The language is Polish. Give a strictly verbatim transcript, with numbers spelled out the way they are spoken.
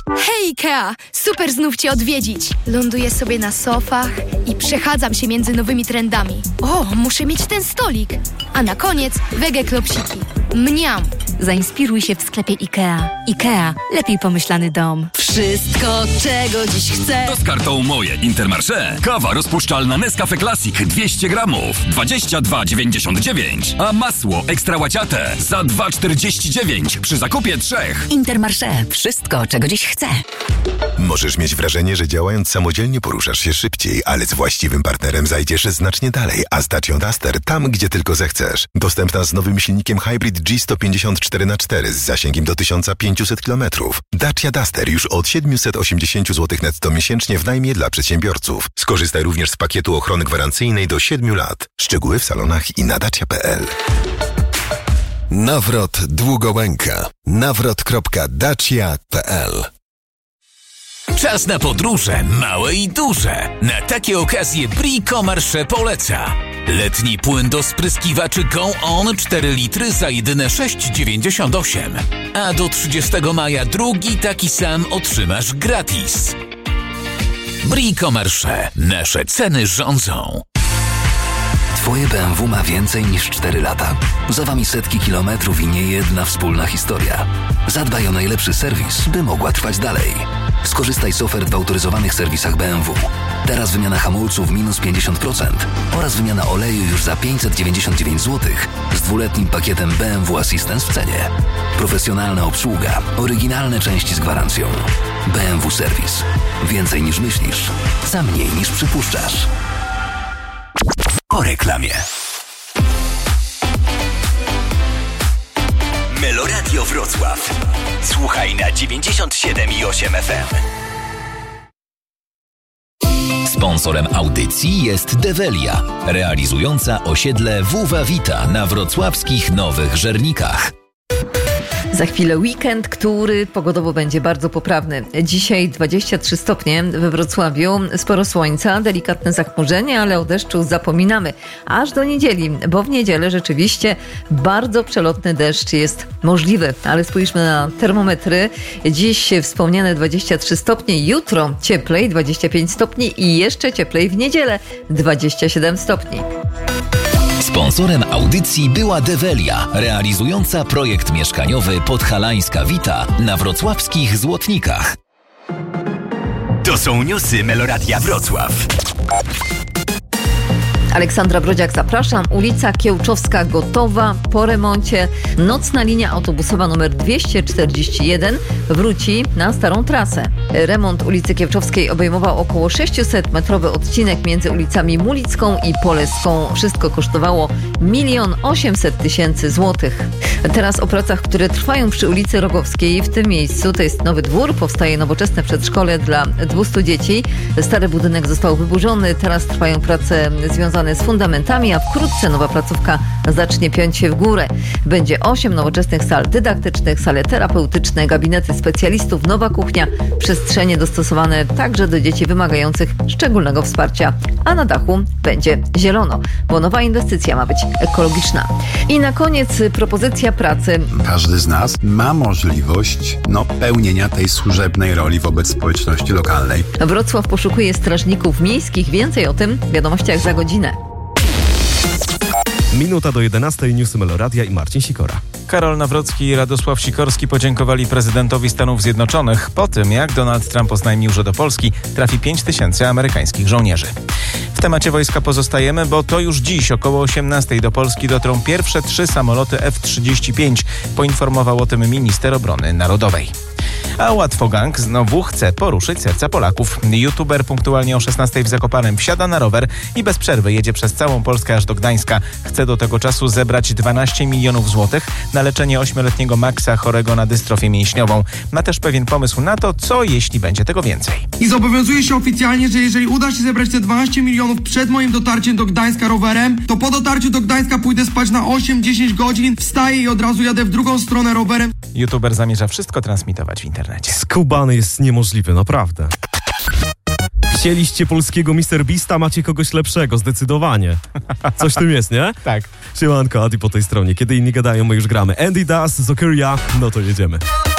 Hej Ikea, super znów Cię odwiedzić. Ląduję sobie na sofach i przechadzam się między nowymi trendami. O, muszę mieć ten stolik. A na koniec wege klopsiki. Mniam. Zainspiruj się w sklepie Ikea. Ikea, lepiej pomyślany dom. Wszystko, czego dziś chcę. To z kartą Moje Intermarché. Kawa rozpuszczalna Nescafe Classic dwieście gramów, dwadzieścia dwa dziewięćdziesiąt dziewięć. A masło ekstra łaciate za dwa czterdzieści dziewięć przy zakupie trzech. Intermarché. Wszystko, czego dziś chcę. Możesz mieć wrażenie, że działając samodzielnie poruszasz się szybciej, ale z właściwym partnerem zajdziesz znacznie dalej, a z Dacia Duster tam, gdzie tylko zechcesz. Dostępna z nowym silnikiem Hybrid G sto pięćdziesiąt cztery na cztery z zasięgiem do tysiąc pięćset kilometrów. Dacia Duster już od siedemset osiemdziesiąt złotych netto miesięcznie w najmie dla przedsiębiorców. Skorzystaj również z pakietu ochrony gwarancyjnej do siedmiu lat. Szczegóły w salonach i na dacia kropka p l. Nawrot Długołęka. nawrot kropka dacia kropka p l. Czas na podróże, małe i duże. Na takie okazje Bricomarché poleca. Letni płyn do spryskiwaczy Go On cztery litry za jedyne sześć dziewięćdziesiąt osiem. A do trzydziestego maja drugi taki sam otrzymasz gratis. Bricomarché. Nasze ceny rządzą. Twoje B M W ma więcej niż cztery lata. Za wami setki kilometrów i niejedna wspólna historia. Zadbaj o najlepszy serwis, by mogła trwać dalej. Skorzystaj z ofert w autoryzowanych serwisach B M W. Teraz wymiana hamulców minus pięćdziesiąt procent oraz wymiana oleju już za pięćset dziewięćdziesiąt dziewięć złotych z dwuletnim pakietem B M W Assistance w cenie. Profesjonalna obsługa, oryginalne części z gwarancją. B M W Serwis. Więcej niż myślisz, za mniej niż przypuszczasz. Po reklamie. Meloradio Wrocław. Słuchaj na dziewięćdziesiąt siedem i osiem F M. Sponsorem audycji jest Develia, realizująca osiedle Wuwa Vita na wrocławskich Nowych Żernikach. Za chwilę weekend, który pogodowo będzie bardzo poprawny. Dzisiaj dwadzieścia trzy stopnie we Wrocławiu, sporo słońca, delikatne zachmurzenie, ale o deszczu zapominamy. Aż do niedzieli, bo w niedzielę rzeczywiście bardzo przelotny deszcz jest możliwy. Ale spójrzmy na termometry. Dziś wspomniane dwadzieścia trzy stopnie, jutro cieplej, dwadzieścia pięć stopni i jeszcze cieplej w niedzielę, dwadzieścia siedem stopni. Sponsorem audycji była Develia, realizująca projekt mieszkaniowy Podhalańska Vita na wrocławskich Złotnikach. To są newsy Meloradia Wrocław. Aleksandra Brodziak, zapraszam. Ulica Kiełczowska gotowa po remoncie. Nocna linia autobusowa numer dwieście czterdzieści jeden wróci na starą trasę. Remont ulicy Kiełczowskiej obejmował około sześciusetmetrowy odcinek między ulicami Mulicką i Poleską. Wszystko kosztowało milion osiemset tysięcy złotych. Teraz o pracach, które trwają przy ulicy Rogowskiej. W tym miejscu to jest nowy dwór, powstaje nowoczesne przedszkole dla dwustu dzieci. Stary budynek został wyburzony, teraz trwają prace związane z fundamentami, a wkrótce nowa placówka zacznie piąć się w górę. Będzie osiem nowoczesnych sal dydaktycznych, sale terapeutyczne, gabinety specjalistów, nowa kuchnia, przestrzenie dostosowane także do dzieci wymagających szczególnego wsparcia. A na dachu będzie zielono, bo nowa inwestycja ma być ekologiczna. I na koniec propozycja pracy. Każdy z nas ma możliwość no, pełnienia tej służebnej roli wobec społeczności lokalnej. Wrocław poszukuje strażników miejskich. Więcej o tym w wiadomościach za godzinę. Minuta do jedenastej, newsy Meloradia i Marcin Sikora. Karol Nawrocki i Radosław Sikorski podziękowali prezydentowi Stanów Zjednoczonych po tym, jak Donald Trump oznajmił, że do Polski trafi pięć tysięcy amerykańskich żołnierzy. W temacie wojska pozostajemy, bo to już dziś około osiemnastej do Polski dotrą pierwsze trzy samoloty F trzydzieści pięć, poinformował o tym minister obrony narodowej. A Łatwogang znowu chce poruszyć serca Polaków. YouTuber punktualnie o szesnastej w Zakopanem wsiada na rower i bez przerwy jedzie przez całą Polskę aż do Gdańska. Chce do tego czasu zebrać dwanaście milionów złotych na leczenie ośmioletniego Maxa chorego na dystrofię mięśniową. Ma też pewien pomysł na to, co jeśli będzie tego więcej. I zobowiązuję się oficjalnie, że jeżeli uda się zebrać te dwanaście milionów przed moim dotarciem do Gdańska rowerem, to po dotarciu do Gdańska pójdę spać na osiem dziesięć godzin, wstaję i od razu jadę w drugą stronę rowerem. YouTuber zamierza wszystko transmitować w internecie. Skubany jest niemożliwy, naprawdę. Chcieliście polskiego mister Beasta, macie kogoś lepszego, zdecydowanie. Coś w tym jest, nie? Tak. Siemanko, Adi po tej stronie. Kiedy inni gadają, my już gramy. Andy Das, Zokyria, no to jedziemy.